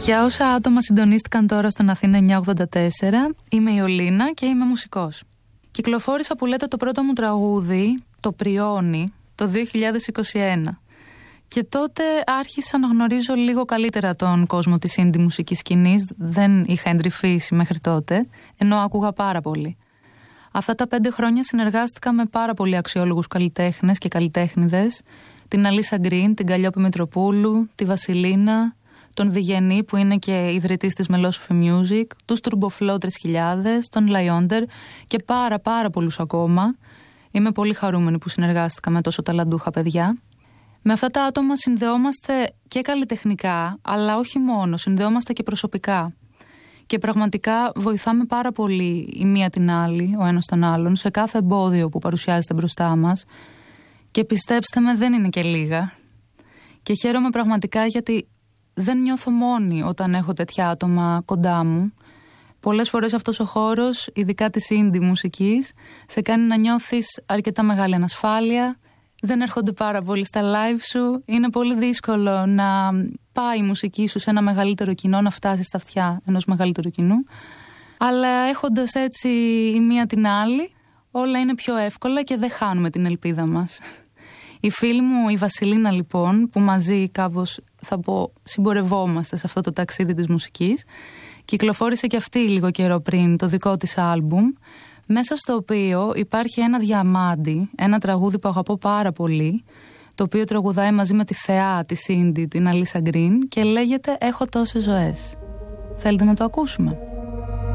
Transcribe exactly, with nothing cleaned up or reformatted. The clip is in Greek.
Για όσα άτομα συντονίστηκαν τώρα στον Αθήνα εννιακόσια ογδόντα τέσσερα, είμαι η Ολίνα και είμαι μουσικός. Κυκλοφόρησα που λέτε το πρώτο μου τραγούδι, το Πριόνι, το δύο χιλιάδες είκοσι ένα. Και τότε άρχισα να γνωρίζω λίγο καλύτερα τον κόσμο της indie μουσικής σκηνής. Δεν είχα εντρυφήσει μέχρι τότε, ενώ άκουγα πάρα πολύ. Αυτά τα πέντε χρόνια συνεργάστηκα με πάρα πολύ αξιόλογους καλλιτέχνες και καλλιτέχνηδες. Την Αλίσσα Γκριν, την Καλλιόπη Μητροπούλου, τη Βασιλίνα, τον Διγενή που είναι και ιδρυτής της Melosophy Music, τους Turbo τρεις χιλιάδες, τον Λαϊόντερ και πάρα πάρα πολλούς ακόμα. Είμαι πολύ χαρούμενη που συνεργάστηκα με τόσο ταλαντούχα παιδιά. Με αυτά τα άτομα συνδεόμαστε και καλλιτεχνικά, αλλά όχι μόνο, συνδεόμαστε και προσωπικά. Και πραγματικά βοηθάμε πάρα πολύ η μία την άλλη, ο ένας τον άλλον, σε κάθε εμπόδιο που παρουσιάζεται μπροστά μας. Και πιστέψτε με, δεν είναι και λίγα. Και χαίρομαι πραγματικά γιατί δεν νιώθω μόνη όταν έχω τέτοια άτομα κοντά μου. Πολλές φορές αυτός ο χώρος, ειδικά της indie μουσικής, σε κάνει να νιώθεις αρκετά μεγάλη ανασφάλεια. Δεν έρχονται πάρα πολύ στα live σου. Είναι πολύ δύσκολο να πάει η μουσική σου σε ένα μεγαλύτερο κοινό, να φτάσει στα αυτιά ενός μεγαλύτερου κοινού. Αλλά έχοντας έτσι η μία την άλλη, όλα είναι πιο εύκολα και δεν χάνουμε την ελπίδα μας. Η φίλη μου, η Βασιλίνα λοιπόν, που μαζί κάπως θα πω συμπορευόμαστε σε αυτό το ταξίδι της μουσικής, κυκλοφόρησε και αυτή λίγο καιρό πριν το δικό της άλμπουμ, μέσα στο οποίο υπάρχει ένα διαμάντι, ένα τραγούδι που αγαπώ πάρα πολύ, το οποίο τραγουδάει μαζί με τη θεά της indie, την Αλίσσα Γκριν, και λέγεται «Έχω τόσες ζωές». Θέλετε να το ακούσουμε?